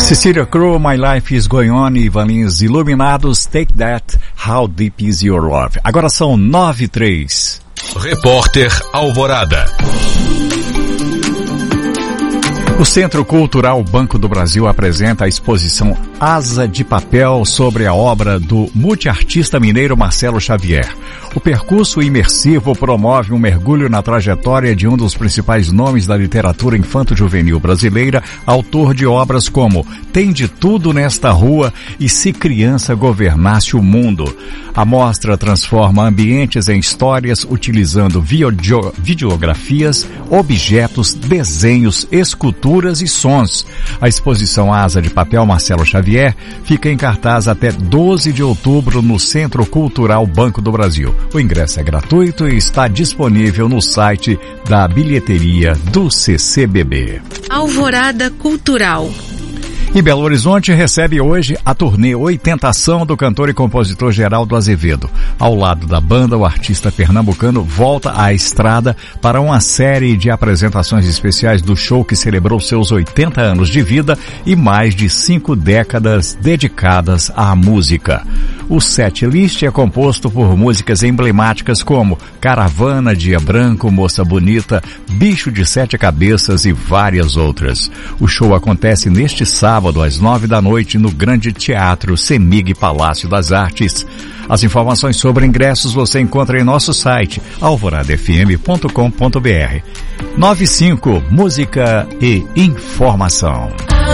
Cecilia Crow, My Life is Going On, e Valinhos Iluminados, Take That, How Deep Is Your Love. Agora são 9:03. Repórter Alvorada. O Centro Cultural Banco do Brasil apresenta a exposição Asa de Papel sobre a obra do multiartista mineiro Marcelo Xavier. O percurso imersivo promove um mergulho na trajetória de um dos principais nomes da literatura infanto-juvenil brasileira, autor de obras como Tem de Tudo Nesta Rua e Se Criança Governasse o Mundo. A mostra transforma ambientes em histórias utilizando videografias, objetos, desenhos, esculturas e sons. A exposição Asa de Papel Marcelo Xavier fica em cartaz até 12 de outubro no Centro Cultural Banco do Brasil. O ingresso é gratuito e está disponível no site da bilheteria do CCBB. Alvorada Cultural. E Belo Horizonte recebe hoje a turnê Oitentação do cantor e compositor Geraldo Azevedo. Ao lado da banda, o artista pernambucano volta à estrada para uma série de apresentações especiais do show que celebrou seus 80 anos de vida e mais de 5 décadas dedicadas à música. O setlist é composto por músicas emblemáticas como Caravana, Dia Branco, Moça Bonita, Bicho de 7 Cabeças e várias outras. O show acontece neste sábado às 9 da noite no Grande Teatro Semig Palácio das Artes. As informações sobre ingressos você encontra em nosso site alvoradafm.com.br. 95 Música e Informação.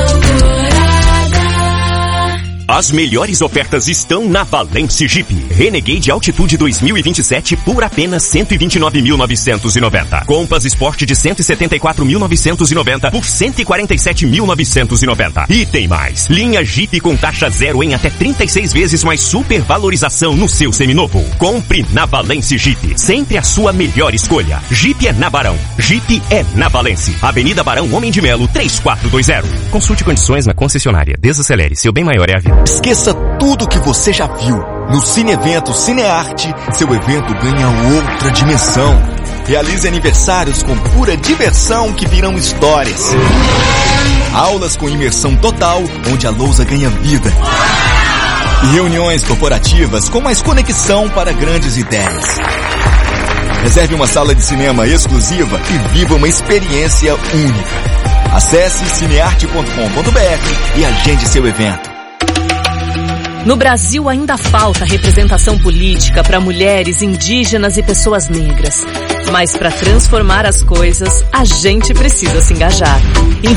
As melhores ofertas estão na Valence Jeep. Renegade Altitude 2027 por apenas 129.990. Compass Sport de 174.990 por 147.990. E tem mais. Linha Jeep com taxa zero em até 36 vezes mais supervalorização no seu seminovo. Compre na Valence Jeep. Sempre a sua melhor escolha. Jeep é na Barão. Jeep é na Valence. Avenida Barão Homem de Melo 3420. Consulte condições na concessionária. Desacelere. Seu bem maior é a vida. Esqueça tudo que você já viu. No Cine Evento Cinearte, seu evento ganha outra dimensão. Realize aniversários com pura diversão que virão histórias. Aulas com imersão total, onde a lousa ganha vida. E reuniões corporativas com mais conexão para grandes ideias. Reserve uma sala de cinema exclusiva e viva uma experiência única. Acesse cinearte.com.br e agende seu evento. No Brasil ainda falta representação política para mulheres, indígenas e pessoas negras. Mas para transformar as coisas, a gente precisa se engajar.